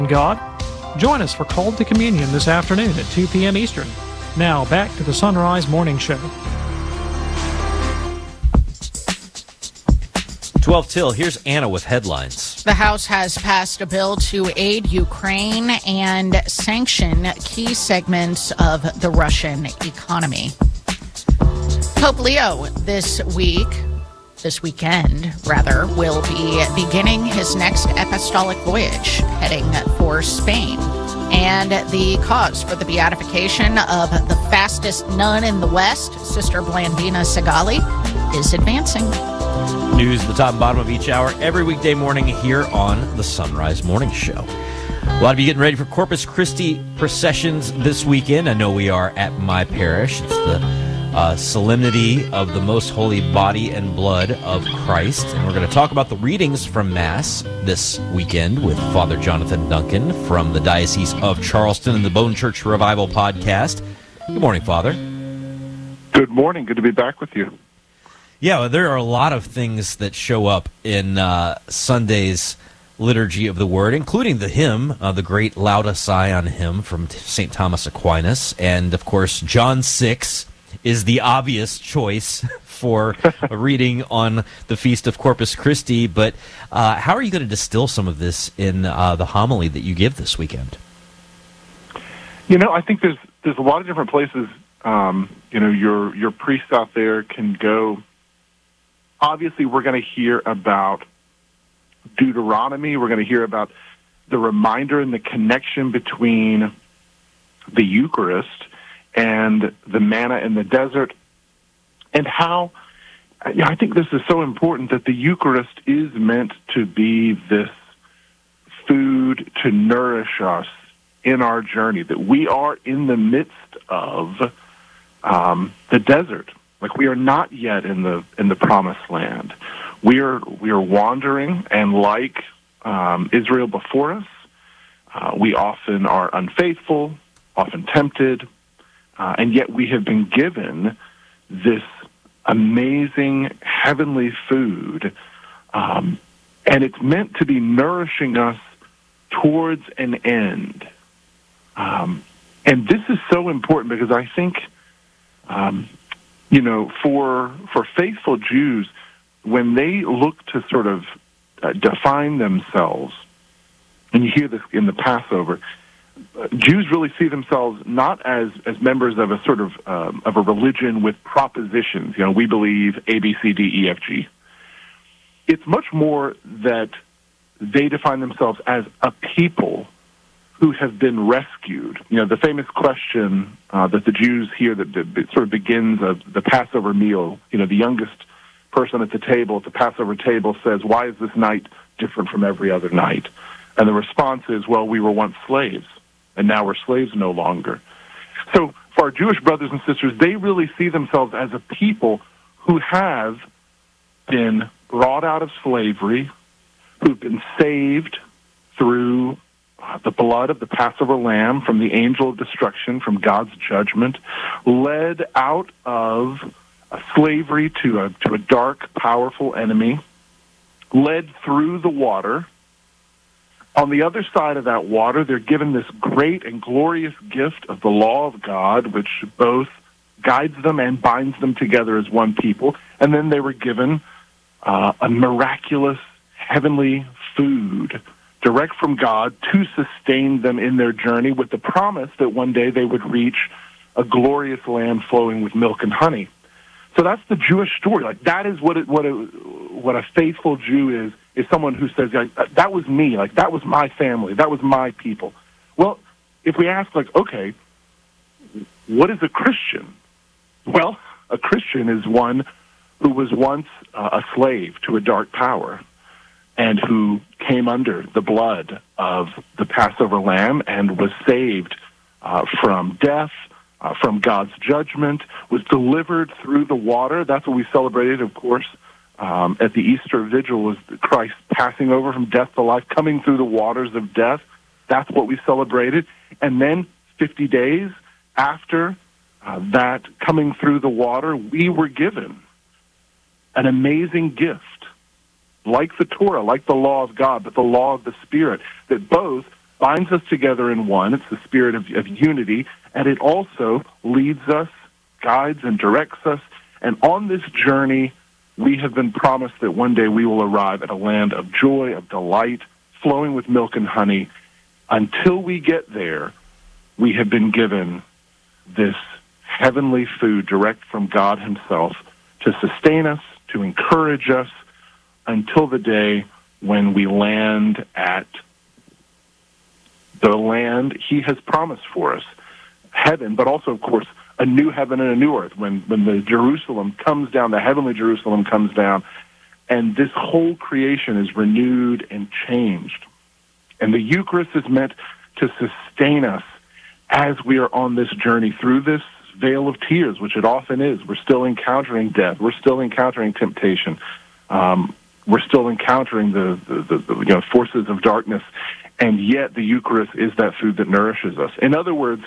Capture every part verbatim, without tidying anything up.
God. Join us for Called to Communion this afternoon at two p.m. Eastern. Now, back to the Sunrise Morning Show. twelve till, here's Anna with headlines. The House has passed a bill to aid Ukraine and sanction key segments of the Russian economy. Pope Leo this week, this weekend, rather, will be beginning his next apostolic voyage, heading for Spain. And the cause for the beatification of the fastest nun in the West, Sister Blandina Segali, is advancing. News at the top and bottom of each hour every weekday morning here on the Sunrise Morning Show. A lot of you getting ready for Corpus Christi processions this weekend. I know we are at my parish. It's the uh, solemnity of the most holy body and blood of Christ. And we're going to talk about the readings from Mass this weekend with Father Jonathan Duncan from the Diocese of Charleston and the Bone Church Revival podcast. Good morning, Father. Good morning. Good to be back with you. Yeah, well, there are a lot of things that show up in uh, Sunday's liturgy of the Word, including the hymn, uh, the great Lauda Sion hymn from Saint Thomas Aquinas. And, of course, John six is the obvious choice for a reading on the Feast of Corpus Christi. But uh, how are you going to distill some of this in uh, the homily that you give this weekend? You know, I think there's there's a lot of different places, um, you know, your your priests out there can go. Obviously, we're going to hear about Deuteronomy. We're going to hear about the reminder and the connection between the Eucharist and the manna in the desert, and how, you know, I think this is so important that the Eucharist is meant to be this food to nourish us in our journey, that we are in the midst of um, the desert. Like, we are not yet in the in the promised land. We are we are wandering, and like um, Israel before us, uh, we often are unfaithful, often tempted, uh, and yet we have been given this amazing heavenly food, um, and it's meant to be nourishing us towards an end. Um, and this is so important because I think. Um, You know, for for faithful Jews, when they look to sort of uh, define themselves, and you hear this in the Passover, uh, Jews really see themselves not as, as members of a sort of um, of a religion with propositions. You know, we believe A, B, C, D, E, F, G. It's much more that they define themselves as a people who have been rescued. You know, the famous question uh, that the Jews hear that, that sort of begins of the Passover meal, you know, the youngest person at the table, at the Passover table, says, "Why is this night different from every other night?" And the response is, "Well, we were once slaves, and now we're slaves no longer." So for our Jewish brothers and sisters, they really see themselves as a people who have been brought out of slavery, who've been saved through the blood of the Passover lamb from the angel of destruction, from God's judgment, led out of slavery to a, to a dark, powerful enemy, led through the water. On the other side of that water, they're given this great and glorious gift of the law of God, which both guides them and binds them together as one people. And then they were given uh, a miraculous heavenly food direct from God to sustain them in their journey, with the promise that one day they would reach a glorious land flowing with milk and honey. So that's the Jewish story. Like, that is what it, what a, what a faithful Jew is, is someone who says, like, that was me, like, that was my family, that was my people. Well, if we ask, like, okay, what is a Christian? Well, a Christian is one who was once uh, a slave to a dark power, and who came under the blood of the Passover lamb and was saved uh, from death, uh, from God's judgment, was delivered through the water. That's what we celebrated, of course, um, at the Easter Vigil, was Christ passing over from death to life, coming through the waters of death. That's what we celebrated. And then fifty days after uh, that coming through the water, we were given an amazing gift, like the Torah, like the law of God, but the law of the Spirit, that both binds us together in one. It's the spirit of, of unity, and it also leads us, guides, and directs us. And on this journey, we have been promised that one day we will arrive at a land of joy, of delight, flowing with milk and honey. Until we get there, we have been given this heavenly food direct from God himself to sustain us, to encourage us, until the day when we land at the land he has promised for us, heaven, but also, of course, a new heaven and a new earth, when, when the Jerusalem comes down, the heavenly Jerusalem comes down, and this whole creation is renewed and changed. And the Eucharist is meant to sustain us as we are on this journey through this vale of tears, which it often is. We're still encountering death. We're still encountering temptation. Um, we're still encountering the, the, the, the you know, forces of darkness, and yet the Eucharist is that food that nourishes us. In other words,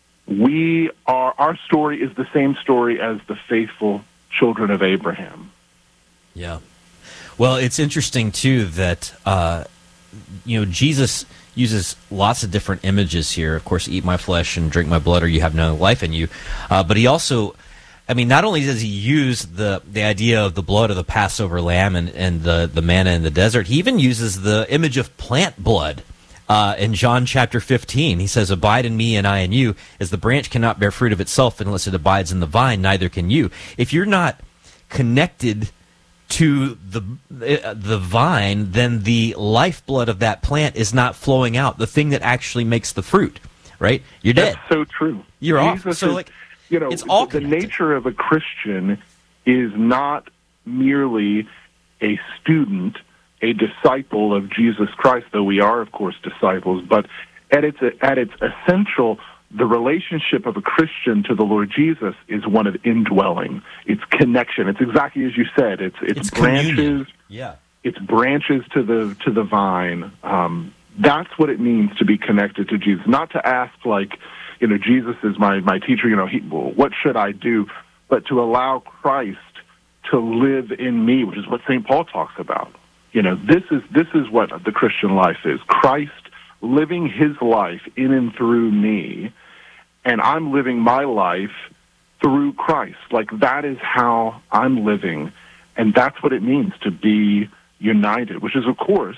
we are, our story is the same story as the faithful children of Abraham. Yeah. Well, it's interesting, too, that, uh, you know, Jesus uses lots of different images here. Of course, eat my flesh and drink my blood or you have no life in you. Uh, but he also, I mean, not only does he use the, the idea of the blood of the Passover lamb and, and the, the manna in the desert, he even uses the image of plant blood. Uh, in John chapter fifteen, he says, "Abide in me and I in you, as the branch cannot bear fruit of itself unless it abides in the vine, neither can you." If you're not connected to the uh, the vine, then the lifeblood of that plant is not flowing out, the thing that actually makes the fruit, right? You're dead. That's so true. You're Jesus off. So, is, like, you know, it's all the connected. nature of a Christian is not merely a student, a disciple of Jesus Christ, though we are, of course, disciples, but at its at its essential, the relationship of a Christian to the Lord Jesus is one of indwelling. It's connection. It's exactly as you said. It's it's, It's branches. communion. Yeah. It's branches to the to the vine. Um, that's what it means to be connected to Jesus. Not to ask like, you know, Jesus is my my teacher. You know, he, well, what should I do? But to allow Christ to live in me, which is what Saint Paul talks about. You know, this is this is what the Christian life is. Christ living his life in and through me, and I'm living my life through Christ. Like, that is how I'm living, and that's what it means to be united, which is, of course,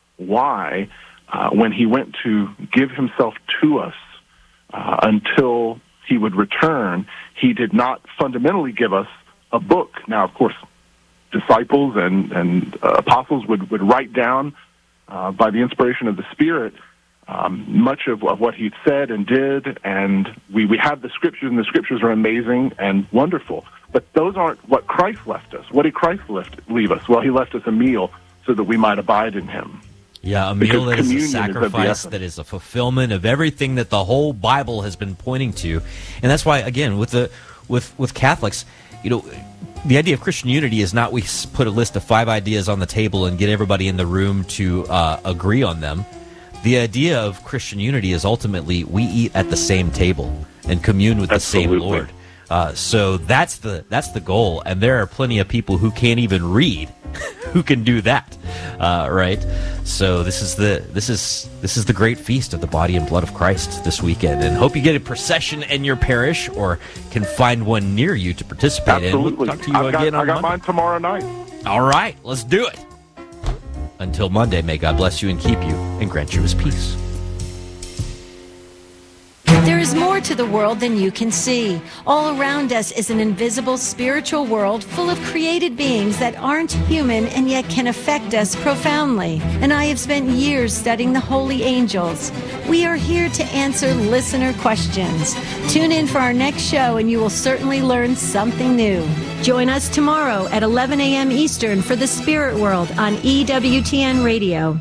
why uh, when he went to give himself to us uh, until he would return, he did not fundamentally give us a book. Now, of course, disciples and, and uh, apostles would, would write down uh, by the inspiration of the Spirit um, much of, of what he said and did, and we, we have the Scriptures, and the Scriptures are amazing and wonderful. But those aren't what Christ left us. What did Christ left, leave us? Well, he left us a meal so that we might abide in him. Yeah, a meal that is a Because communion is of the sacrifice, essence. that is a fulfillment of everything that the whole Bible has been pointing to. And that's why, again, with the with with Catholics, you know, the idea of Christian unity is not we s- put a list of five ideas on the table and get everybody in the room to uh, agree on them. The idea of Christian unity is ultimately we eat at the same table and commune with the same Absolutely. Lord. Uh, so that's the that's the goal, and there are plenty of people who can't even read who can do that, uh, right? So this is the this is this is the great feast of the body and blood of Christ this weekend, and hope you get a procession in your parish or can find one near you to participate Absolutely. in. We'll talk to you I've got, again on I got Monday. mine tomorrow night. All right, let's do it. Until Monday, may God bless you and keep you and grant you his peace. There is more to the world than you can see. All around us is an invisible spiritual world full of created beings that aren't human and yet can affect us profoundly. And I have spent years studying the holy angels. We are here to answer listener questions. Tune in for our next show and you will certainly learn something new. Join us tomorrow at eleven a.m. Eastern for the Spirit World on E W T N Radio.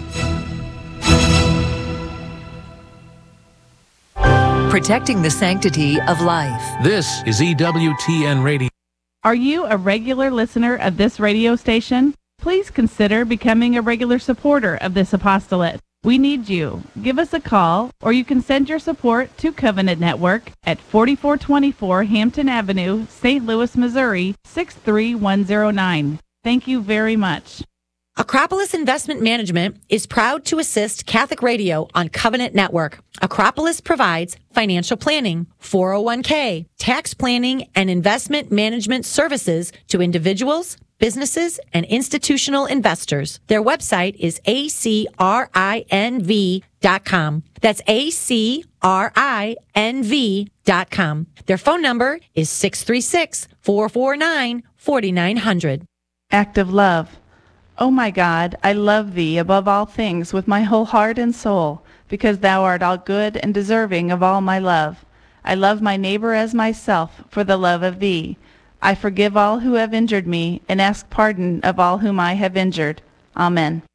Protecting the sanctity of life. This is E W T N Radio. Are you a regular listener of this radio station? Please consider becoming a regular supporter of this apostolate. We need you. Give us a call, or you can send your support to Covenant Network at forty-four twenty-four Hampton Avenue, Saint Louis, Missouri, six three one zero nine. Thank you very much. Acropolis Investment Management is proud to assist Catholic Radio on Covenant Network. Acropolis provides financial planning, four oh one k, tax planning, and investment management services to individuals, businesses, and institutional investors. Their website is A C R I N V dot com. That's A C R I N V dot com. Their phone number is six three six, four four nine, four nine zero zero. Act of love. O my God, I love thee above all things with my whole heart and soul, because thou art all good and deserving of all my love. I love my neighbor as myself for the love of thee. I forgive all who have injured me, and ask pardon of all whom I have injured. Amen.